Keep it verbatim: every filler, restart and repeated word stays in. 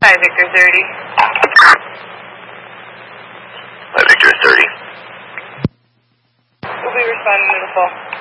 Hi, Victor thirty. Hi, Victor thirty. We'll be responding to the call.